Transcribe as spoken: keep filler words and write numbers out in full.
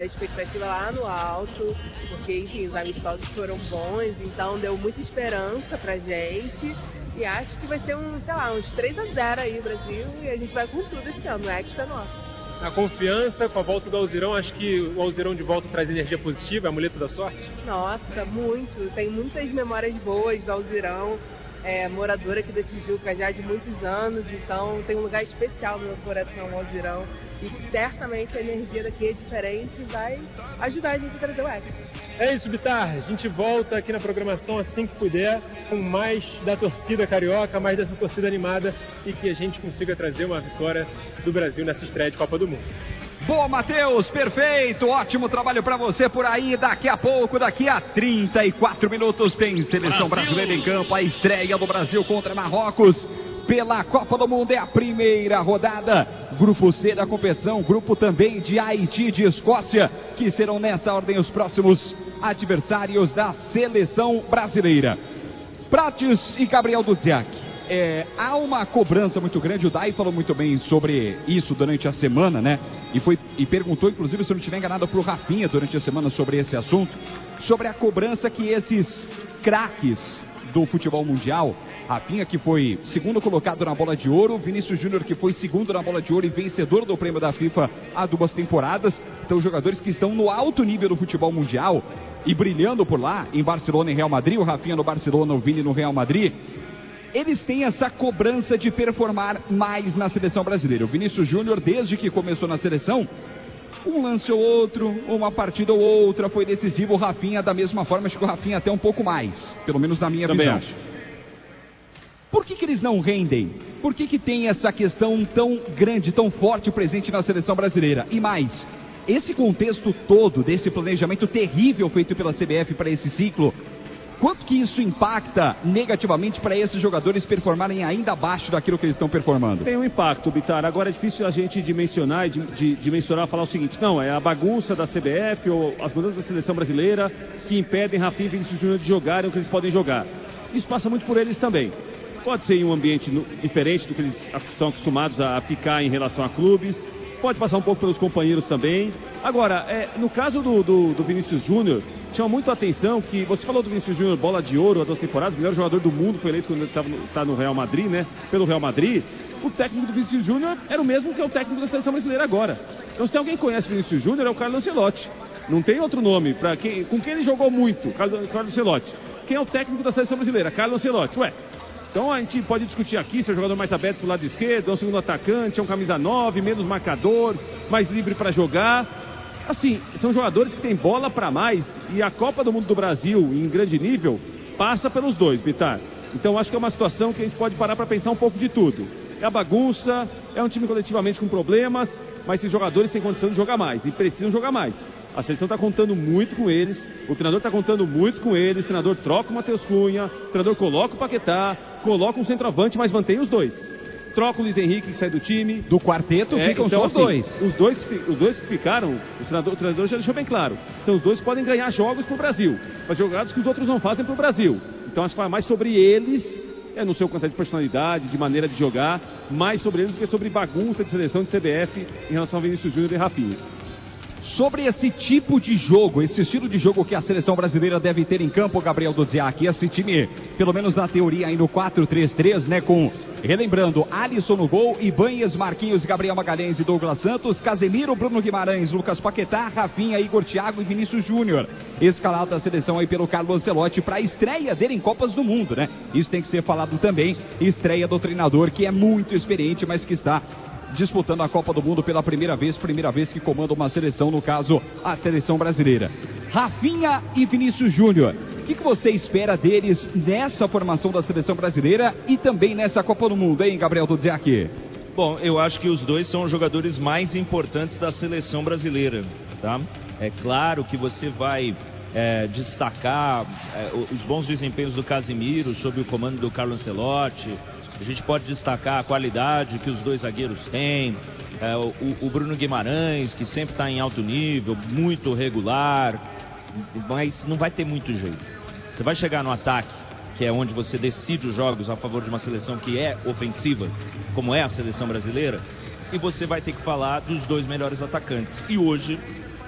A expectativa lá no alto, porque, enfim, os amistosos foram bons, então deu muita esperança pra gente. E acho que vai ser um, sei lá, uns três a zero aí, Brasil, e a gente vai com tudo esse ano, o Hexa é nosso. Na confiança, com a volta do Alzirão, acho que o Alzirão de volta traz energia positiva, é amuleto da sorte? Nossa, muito. Tem muitas memórias boas do Alzirão. É moradora aqui da Tijuca já de muitos anos, então tem um lugar especial no meu coração, o Alzirão. E certamente a energia daqui é diferente e vai ajudar a gente a trazer o Hexa. É isso, Bittar. A gente volta aqui na programação assim que puder, com mais da torcida carioca, mais dessa torcida animada e que a gente consiga trazer uma vitória do Brasil nessa estreia de Copa do Mundo. Boa, Matheus, perfeito, ótimo trabalho pra você por aí. Daqui a pouco, daqui a trinta e quatro minutos, tem Seleção Brasil. Brasileira em campo. A estreia do Brasil contra Marrocos pela Copa do Mundo é a primeira rodada. Grupo C da competição, grupo também de Haiti e de Escócia, que serão nessa ordem os próximos adversários da Seleção Brasileira. Prates e Gabriel Dudziak. É, há uma cobrança muito grande, o Dai falou muito bem sobre isso durante a semana, né? E, foi, e perguntou, inclusive, se eu não estiver enganado, para o Rafinha durante a semana sobre esse assunto, sobre a cobrança que esses craques do futebol mundial, Rafinha, que foi segundo colocado na Bola de Ouro, Vinícius Júnior, que foi segundo na Bola de Ouro e vencedor do prêmio da FIFA há duas temporadas, então jogadores que estão no alto nível do futebol mundial e brilhando por lá, em Barcelona e Real Madrid, o Rafinha no Barcelona, o Vini no Real Madrid. Eles têm essa cobrança de performar mais na seleção brasileira. O Vinícius Júnior, desde que começou na seleção, um lance ou outro, uma partida ou outra, foi decisivo. O Rafinha, da mesma forma, acho que o Rafinha até um pouco mais, pelo menos na minha Também visão. acho. Por que que eles não rendem? Por que que tem essa questão tão grande, tão forte presente na seleção brasileira? E mais, esse contexto todo, desse planejamento terrível feito pela C B F para esse ciclo, quanto que isso impacta negativamente para esses jogadores performarem ainda abaixo daquilo que eles estão performando? Tem um impacto, Bittar. Agora é difícil a gente dimensionar e de, de, dimensionar, falar o seguinte: não, é a bagunça da C B F ou as mudanças da seleção brasileira que impedem Rafinha e Vinícius Júnior de jogarem o que eles podem jogar. Isso passa muito por eles também. Pode ser em um ambiente no, diferente do que eles estão acostumados a picar em relação a clubes. Pode passar um pouco pelos companheiros também. Agora, é, no caso do, do, do Vinícius Júnior, chama muito a atenção que você falou do Vinícius Júnior, bola de ouro há duas temporadas, o melhor jogador do mundo, foi eleito quando ele estava no, tá no Real Madrid, né? Pelo Real Madrid. O técnico do Vinícius Júnior era o mesmo que é o técnico da seleção brasileira agora. Então, se alguém conhece o Vinícius Júnior, é o Carlo Ancelotti. Não tem outro nome. Pra quem, com quem ele jogou muito, Carlo, Carlo Ancelotti. Quem é o técnico da seleção brasileira? Carlo Ancelotti. Ué, então a gente pode discutir aqui se é o jogador mais aberto pro lado esquerdo, é um segundo atacante, é um camisa nove, menos marcador, mais livre para jogar. Assim, são jogadores que têm bola para mais e a Copa do Mundo do Brasil, em grande nível, passa pelos dois, Bittar. Então acho que é uma situação que a gente pode parar para pensar um pouco de tudo. É a bagunça, é um time coletivamente com problemas, mas esses jogadores têm condição de jogar mais e precisam jogar mais. A seleção está contando muito com eles, o treinador está contando muito com eles, o treinador troca o Matheus Cunha, o treinador coloca o Paquetá, coloca um centroavante, mas mantém os dois. Troca o Luiz Henrique, que sai do time. Do quarteto é, ficam então, só assim, dois. Os dois. Os dois que ficaram, o treinador, o treinador já deixou bem claro. Então os dois podem ganhar jogos pro Brasil, mas jogados que os outros não fazem pro Brasil. Então acho que fala mais sobre eles, é no seu quantidade de personalidade, de maneira de jogar, mais sobre eles do que sobre bagunça de seleção de C B F em relação a Vinícius Júnior e Rafinha. Sobre esse tipo de jogo, esse estilo de jogo que a seleção brasileira deve ter em campo, Gabriel Dudziak, esse time, pelo menos na teoria, aí no quatro três três, né, com, relembrando, Alisson no gol, Ibanez, Marquinhos, Gabriel Magalhães e Douglas Santos, Casemiro, Bruno Guimarães, Lucas Paquetá, Rafinha, Igor Thiago e Vinícius Júnior. Escalado da seleção aí pelo Carlo Ancelotti para a estreia dele em Copas do Mundo, né? Isso tem que ser falado também, estreia do treinador que é muito experiente, mas que está disputando a Copa do Mundo pela primeira vez, primeira vez que comanda uma seleção, no caso, a seleção brasileira. Rafinha e Vinícius Júnior, o que, que você espera deles nessa formação da seleção brasileira e também nessa Copa do Mundo, hein, Gabriel Dudziak? Bom, eu acho que os dois são os jogadores mais importantes da seleção brasileira, tá? É claro que você vai é, destacar é, os bons desempenhos do Casemiro sob o comando do Carlo Ancelotti. A gente pode destacar a qualidade que os dois zagueiros têm, é, o, o Bruno Guimarães, que sempre está em alto nível, muito regular, mas não vai ter muito jeito. Você vai chegar no ataque, que é onde você decide os jogos a favor de uma seleção que é ofensiva, como é a seleção brasileira, e você vai ter que falar dos dois melhores atacantes. E hoje,